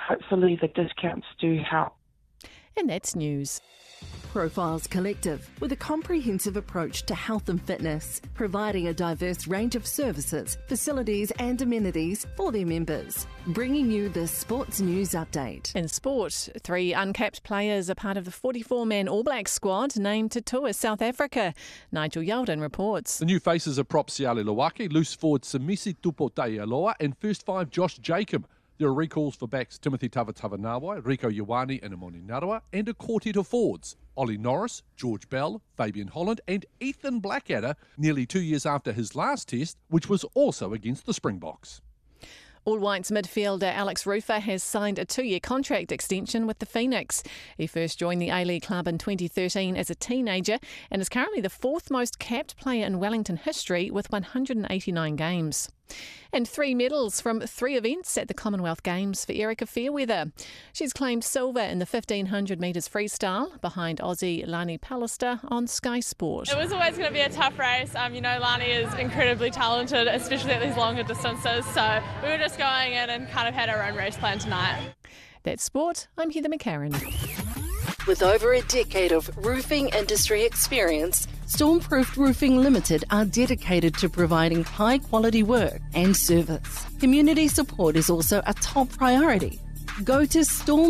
hopefully the discounts do help. And that's news. Profiles Collective, with a comprehensive approach to health and fitness, providing a diverse range of services, facilities and amenities for their members. Bringing you the Sports News Update. In sport, 3 uncapped players are part of the 44-man All Blacks squad named to tour South Africa. Nigel Yalden reports. The new faces are prop Siale Lawake, loose forward Samisi Tupotaealoa and first 5 Josh Jacob. There are recalls for backs Timothy Tavatavanawa, Rico Ioane and Amoni Narawa, and a quartet of forwards. Ollie Norris, George Bell, Fabian Holland and Ethan Blackadder, nearly 2 years after his last test, which was also against the Springboks. All Whites midfielder Alex Rufer has signed a 2-year contract extension with the Phoenix. He first joined the A-League club in 2013 as a teenager and is currently the 4th most capped player in Wellington history with 189 games. And 3 medals from 3 events at the Commonwealth Games for Erica Fairweather. She's claimed silver in the 1500 metres freestyle behind Aussie Lani Pallister on Sky Sport. It was always going to be a tough race. Lani is incredibly talented, especially at these longer distances. So we were just going in and kind of had our own race plan tonight. That's sport. I'm Heather McCarran. With over a decade of roofing industry experience, Stormproof Roofing Limited are dedicated to providing high-quality work and service. Community support is also a top priority. Go to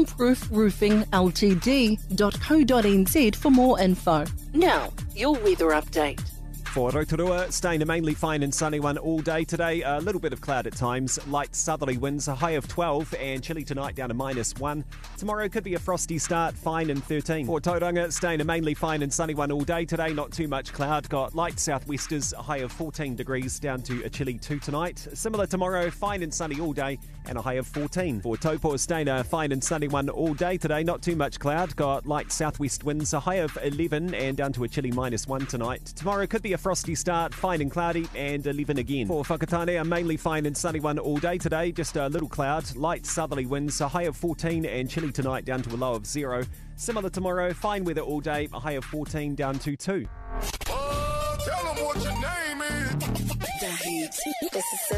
stormproofroofingltd.co.nz for more info. Now, your weather update. For Rotorua, staying a mainly fine and sunny one all day today. A little bit of cloud at times. Light southerly winds, a high of 12 and chilly tonight down to -1. Tomorrow could be a frosty start, fine and 13. For Tauranga, staying a mainly fine and sunny one all day today. Not too much cloud. Got light southwesters, a high of 14 degrees down to a chilly 2 tonight. Similar tomorrow, fine and sunny all day and a high of 14. For Taupo, staying a fine and sunny one all day today. Not too much cloud. Got light southwest winds, a high of 11 and down to a chilly -1 tonight. Tomorrow could be a frosty start, fine and cloudy, and 11 again. For Whakatane, a mainly fine and sunny one all day today. Just a little cloud, light southerly winds, a high of 14 and chilly tonight down to a low of 0. Similar tomorrow, fine weather all day, a high of 14 down to 2. Tell them what your name is. The Heat. This is